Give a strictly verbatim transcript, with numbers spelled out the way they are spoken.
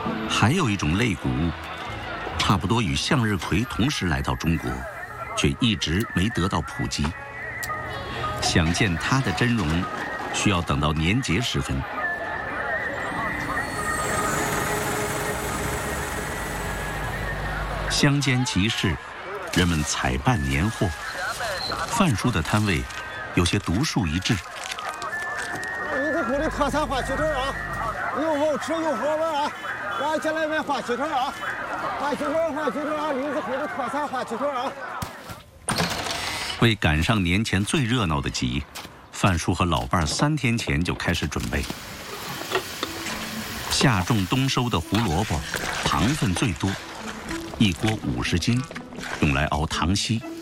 还有一种类谷物，差不多与向日葵同时来到中国，却一直没得到普及。想见它的真容，需要等到年节时分。乡间集市，人们采办年货。范叔的摊位有些独树一帜。 李子湖的特产花鸡腿啊，又好吃又好玩啊！大家进来买花鸡腿啊！花鸡腿，花鸡腿啊！李子湖的特产花鸡腿啊！ 为赶上年前最热闹的集，范叔和老伴儿三天前就开始准备。夏种冬收的胡萝卜，糖分最多，一锅五十斤，用来熬糖稀。